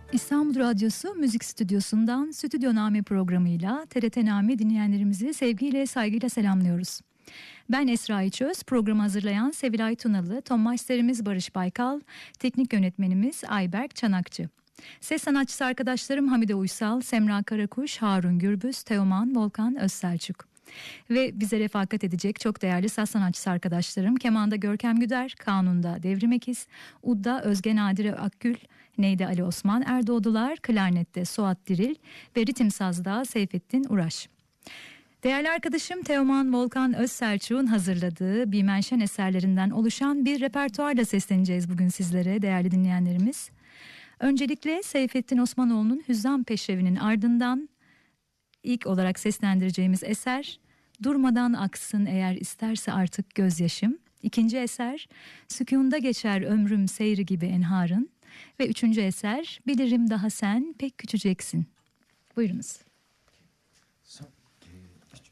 İstanbul Radyosu Müzik Stüdyosu'ndan Stüdyo Name programıyla TRT Name dinleyenlerimizi sevgiyle, saygıyla selamlıyoruz. Ben Esra İçöz, programı hazırlayan Sevilay Tunalı, ton masterimiz Barış Baykal, teknik yönetmenimiz Ayberk Çanakçı. Ses sanatçısı arkadaşlarım Hamide Uysal, Semra Karakuş, Harun Gürbüz, Teoman, Volkan Özselçuk. Ve bize refakat edecek çok değerli saz sanatçısı arkadaşlarım Keman'da Görkem Güder, Kanun'da Devrim Ekiz, Ud'da Özge Nadire Akgül, Neyde Ali Osman Erdoğdular, Klarnet'te Suat Diril ve Ritim Saz'da Seyfettin Uraş. Değerli arkadaşım Teoman Volkan Özselçuk'un hazırladığı Bimenşen eserlerinden oluşan bir repertuarla sesleneceğiz bugün sizlere değerli dinleyenlerimiz. Öncelikle Seyfettin Osmanoğlu'nun Hüzzam Peşrevi'nin ardından ilk olarak seslendireceğimiz eser Durmadan Aksın Eğer isterse Artık Gözyaşım. İkinci eser Sükûnda Geçer Ömrüm Seyri Gibi Enharın. Ve üçüncü eser Bilirim Daha Sen Pek Küçüceksin. Buyurunuz.